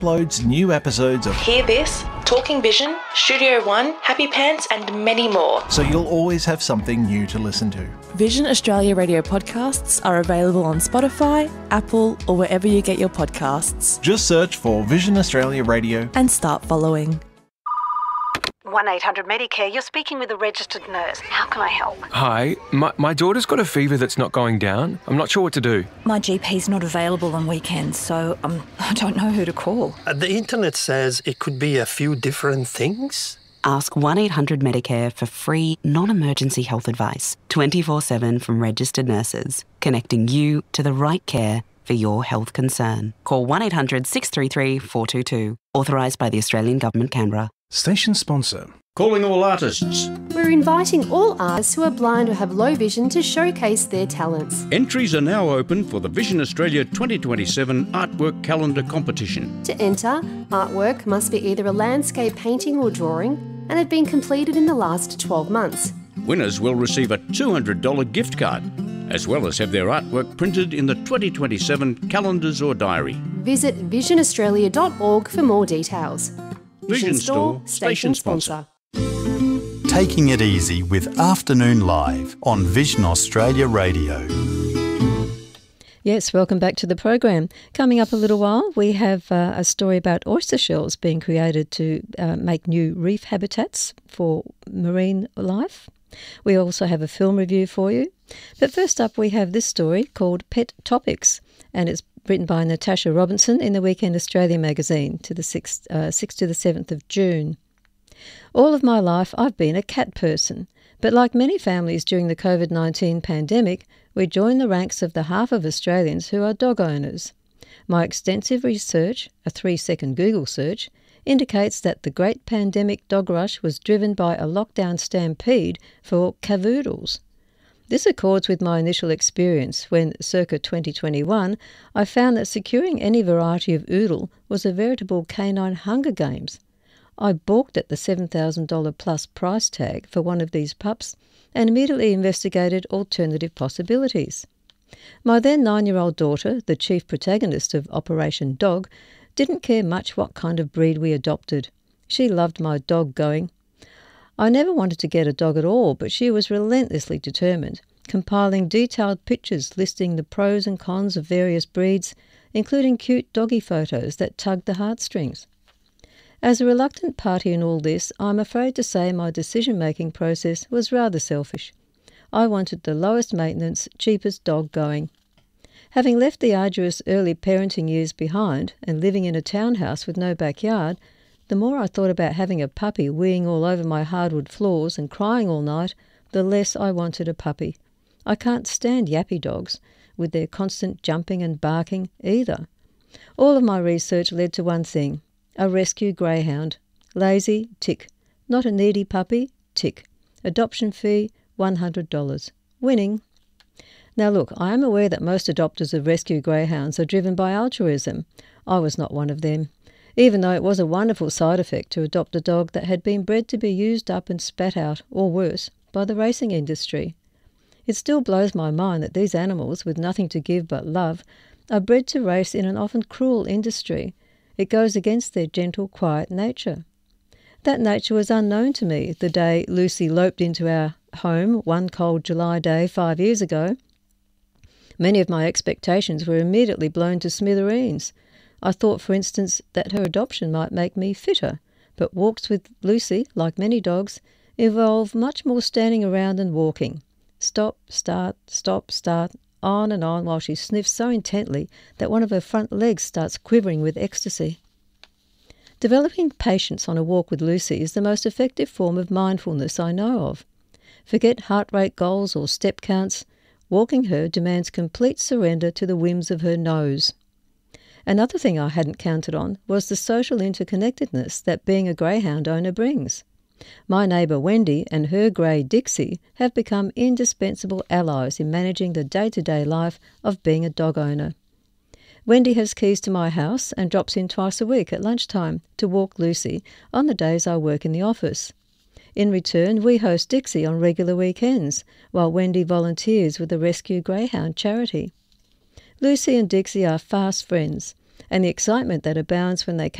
uploads new episodes of Hear This, Talking Vision, Studio One, Happy Pants and many more. so you'll always have something new to listen to. Vision Australia Radio podcasts are available on Spotify, Apple or wherever you get your podcasts. Just search for Vision Australia Radio. And start following. 1-800-Medicare, you're speaking with a registered nurse. How can I help? Hi, my daughter's got a fever that's not going down. I'm not sure what to do. My GP's not available on weekends, so I don't know who to call. The internet says it could be a few different things. Ask 1-800-Medicare for free, non-emergency health advice, 24/7 from registered nurses, connecting you to the right care for your health concern. Call 1-800-633-422. Authorised by the Australian Government, Canberra. Station sponsor. Calling all artists. We're inviting all artists who are blind or have low vision to showcase their talents. Entries are now open for the Vision Australia 2027 Artwork Calendar Competition. To enter, artwork must be either a landscape painting or drawing and have been completed in the last 12 months. Winners will receive a $200 gift card, as well as have their artwork printed in the 2027 calendars or diary. Visit visionaustralia.org for more details. Vision Store, station sponsor. Taking it easy with Afternoon Live on Vision Australia Radio. Yes, welcome back to the program. Coming up a little while, we have a story about oyster shells being created to make new reef habitats for marine life. We also have a film review for you. But first up, we have this story called Pet Topics, and it's written by Natasha Robinson in the Weekend Australia magazine to the 6th to the 7th of June. All of my life I've been a cat person, but like many families during the COVID-19 pandemic, we joined the ranks of the half of Australians who are dog owners. My extensive research, a 3-second Google search, indicates that the great pandemic dog rush was driven by a lockdown stampede for cavoodles. This accords with my initial experience when, circa 2021, I found that securing any variety of oodle was a veritable canine Hunger Games. I balked at the $7,000 plus price tag for one of these pups and immediately investigated alternative possibilities. My then 9-year-old daughter, the chief protagonist of Operation Dog, didn't care much what kind of breed we adopted. She loved my dog going. I never wanted to get a dog at all, but she was relentlessly determined, compiling detailed pictures listing the pros and cons of various breeds, including cute doggy photos that tugged the heartstrings. As a reluctant party in all this, I'm afraid to say my decision-making process was rather selfish. I wanted the lowest maintenance, cheapest dog going. Having left the arduous early parenting years behind and living in a townhouse with no backyard, the more I thought about having a puppy weeing all over my hardwood floors and crying all night, the less I wanted a puppy. I can't stand yappy dogs, with their constant jumping and barking, either. All of my research led to one thing: a rescue greyhound. Lazy, tick. Not a needy puppy, tick. Adoption fee, $100. Winning. Now look, I am aware that most adopters of rescue greyhounds are driven by altruism. I was not one of them, even though it was a wonderful side effect to adopt a dog that had been bred to be used up and spat out, or worse, by the racing industry. It still blows my mind that these animals, with nothing to give but love, are bred to race in an often cruel industry. It goes against their gentle, quiet nature. That nature was unknown to me the day Lucy loped into our home one cold July day 5 years ago. Many of my expectations were immediately blown to smithereens. I thought, for instance, that her adoption might make me fitter, but walks with Lucy, like many dogs, involve much more standing around and walking. Stop, start, on and on while she sniffs so intently that one of her front legs starts quivering with ecstasy. Developing patience on a walk with Lucy is the most effective form of mindfulness I know of. Forget heart rate goals or step counts. Walking her demands complete surrender to the whims of her nose. Another thing I hadn't counted on was the social interconnectedness that being a greyhound owner brings. My neighbour Wendy and her grey Dixie have become indispensable allies in managing the day-to-day life of being a dog owner. Wendy has keys to my house and drops in twice a week at lunchtime to walk Lucy on the days I work in the office. In return, we host Dixie on regular weekends, while Wendy volunteers with the Rescue Greyhound charity. Lucy and Dixie are fast friends, and the excitement that abounds when they